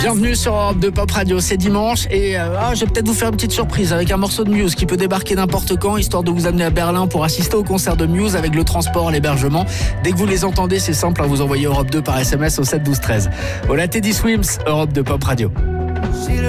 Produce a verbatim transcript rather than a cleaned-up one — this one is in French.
Bienvenue sur Europe deux Pop Radio, c'est dimanche et euh, ah, je vais peut-être vous faire une petite surprise avec un morceau de Muse qui peut débarquer n'importe quand, histoire de vous amener à Berlin pour assister au concert de Muse avec le transport, l'hébergement. Dès que vous les entendez, c'est simple, hein, vous envoyez Europe deux par S M S au sept douze treize. Voilà Teddy Swims, Europe deux Pop Radio.